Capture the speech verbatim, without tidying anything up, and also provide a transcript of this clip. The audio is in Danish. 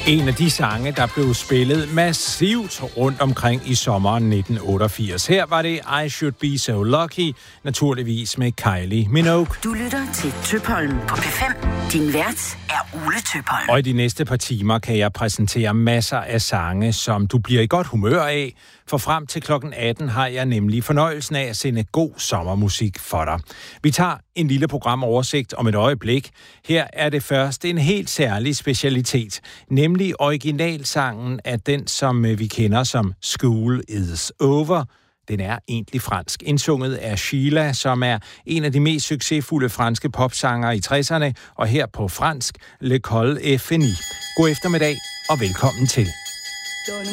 En af de sange, der blev spillet massivt rundt omkring i sommeren nitten otteogfirs. Her var det I Should Be So Lucky, naturligvis med Kylie Minogue. Du lytter til Tøpholm på P fem. Din vært er Ole Tøpholm. Og i de næste par timer kan jeg præsentere masser af sange, som du bliver i godt humør af. For frem til klokken atten har jeg nemlig fornøjelsen af at sende god sommermusik for dig. Vi tager en lille programoversigt om et øjeblik. Her er det først en helt særlig specialitet, nemlig originalsangen af den, som vi kender som School Is Over. Den er egentlig fransk, indsunget af Sheila, som er en af de mest succesfulde franske popsangere i tresserne, og her på fransk, L'École est finie. God eftermiddag og velkommen til.